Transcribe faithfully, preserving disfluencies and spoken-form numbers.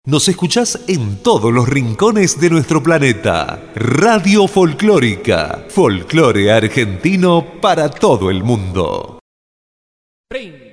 Nos escuchás en todos los rincones de nuestro planeta. Radio Folclórica. Folclore argentino para todo el mundo. Pring.